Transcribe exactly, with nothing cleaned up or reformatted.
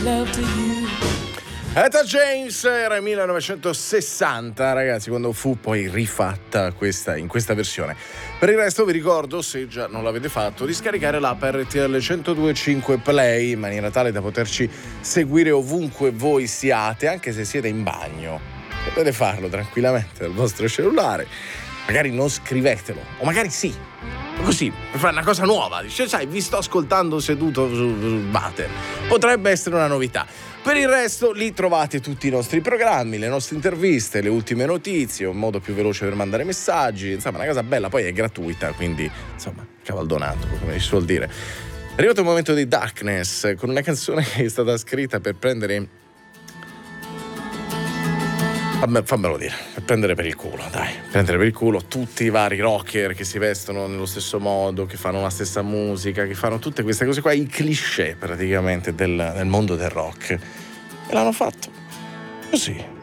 love to you. Etta James era il millenovecentosessanta, ragazzi, quando fu poi rifatta questa, in questa versione. Per il resto vi ricordo, se già non l'avete fatto, di scaricare l'app R T L centodue e cinque Play in maniera tale da poterci seguire ovunque voi siate, anche se siete in bagno. Potete farlo tranquillamente dal vostro cellulare. Magari non scrivetelo, o magari sì, così, per fare una cosa nuova. Dice, sai, vi sto ascoltando seduto sul water. Potrebbe essere una novità. Per il resto lì trovate tutti i nostri programmi, le nostre interviste, le ultime notizie, un modo più veloce per mandare messaggi, insomma una cosa bella, poi è gratuita, quindi insomma cavaldonato, come si suol dire. È arrivato il momento di Darkness, con una canzone che è stata scritta per prendere... Vabbè, fammelo dire, per prendere per il culo, dai, prendere per il culo tutti i vari rocker che si vestono nello stesso modo, che fanno la stessa musica, che fanno tutte queste cose qua, i cliché praticamente del, del mondo del rock. E l'hanno fatto così.